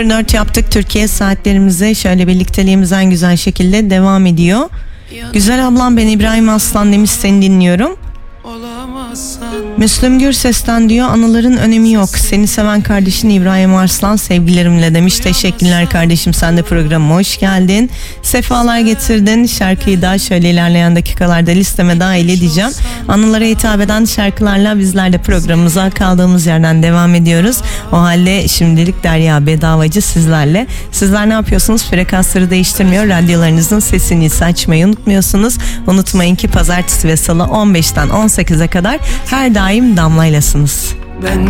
4 yaptık. Türkiye saatlerimize şöyle birlikteliğimiz en güzel şekilde devam ediyor. Güzel ablam, ben İbrahim Aslan demiş, seni dinliyorum. Müslüm Gürses'ten diyor, anıların önemi yok. Seni seven kardeşin İbrahim Arslan sevgilerimle demiş. Teşekkürler kardeşim, sen de programa hoş geldin. Sefalar getirdin. Şarkıyı da şöyle ilerleyen dakikalarda listeme dahil edeceğim. Anılara hitap eden şarkılarla bizler de programımıza kaldığımız yerden devam ediyoruz. O halde şimdilik Derya Bedavacı sizlerle. Sizler ne yapıyorsunuz? Frekansları değiştirmiyor. Radyolarınızın sesini ise açmayı unutmuyorsunuz. Unutmayın ki pazartesi ve salı 15'ten 18'e kadar her daim Damla'ylasınız. Ben